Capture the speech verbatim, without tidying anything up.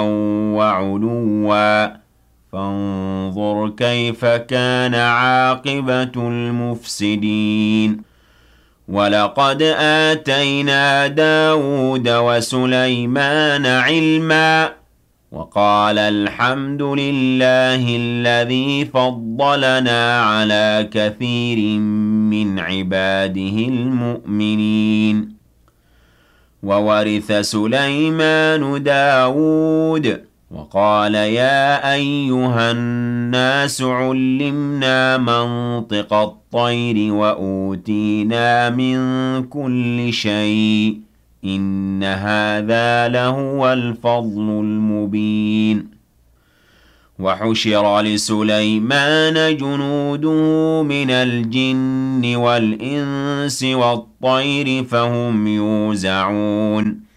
وعلوا فانظر كيف كان عاقبة المفسدين ولقد آتينا داود وسليمان علما وقال الحمد لله الذي فضلنا على كثير من عباده المؤمنين وورث سليمان داود وقال يا أيها الناس علمنا منطق الطير وأوتينا من كل شيء إن هذا لهو الفضل المبين وحشر لسليمان جنوده من الجن والإنس والطير فهم يوزعون